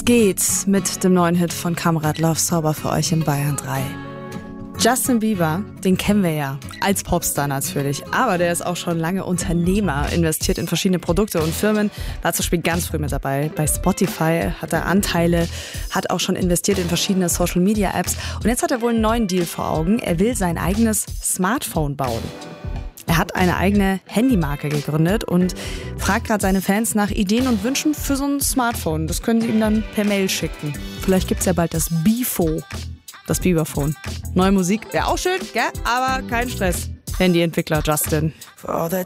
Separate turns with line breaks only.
Was geht mit dem neuen Hit von Kamerad Love Sober für euch in Bayern 3? Justin Bieber, den kennen wir ja, als Popstar natürlich, aber der ist auch schon lange Unternehmer, investiert in verschiedene Produkte und Firmen, war zum Beispiel ganz früh mit dabei. Bei Spotify hat er Anteile, hat auch schon investiert in verschiedene Social-Media-Apps und jetzt hat er wohl einen neuen Deal vor Augen. Er will sein eigenes Smartphone bauen. Er hat eine eigene Handymarke gegründet und fragt gerade seine Fans nach Ideen und Wünschen für so ein Smartphone. Das können sie ihm dann per Mail schicken. Vielleicht gibt's ja bald das Bifo, das Bieberphone. Neue Musik wäre auch schön, gell? Aber kein Stress. Handyentwickler Justin.
For all the